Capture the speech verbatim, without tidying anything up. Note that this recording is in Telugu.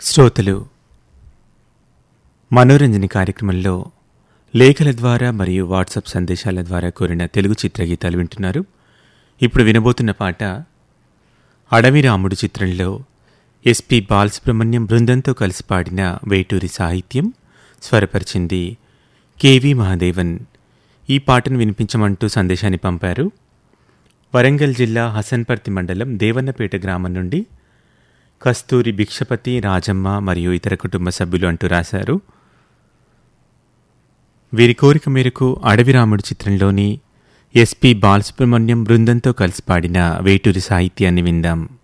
శ్రోతలు మనోరంజని కార్యక్రమంలో లేఖల ద్వారా మరియు వాట్సాప్ సందేశాల ద్వారా కోరిన తెలుగు చిత్రగీతాలు వింటున్నారు. ఇప్పుడు వినబోతున్న పాట అడవి రాముడు చిత్రంలో ఎస్పి బాలసుబ్రహ్మణ్యం బృందంతో కలిసి పాడిన వేటూరి సాహిత్యం, స్వరపరిచింది కెవి మహాదేవన్. ఈ పాటను వినిపించమంటూ సందేశాన్ని పంపారు. వరంగల్ జిల్లా హసన్పర్తి మండలం దేవన్నపేట గ్రామం నుండి కస్తూరి, భిక్షపతి, రాజమ్మ మరియు ఇతర కుటుంబ సభ్యులు అంటూ రాశారు. వీరి కోరిక మేరకు అడవి రాముడు చిత్రంలోని ఎస్పి బాలసుబ్రహ్మణ్యం బృందంతో కలిసి పాడిన వేటూరి సాహిత్యాన్ని విందాం.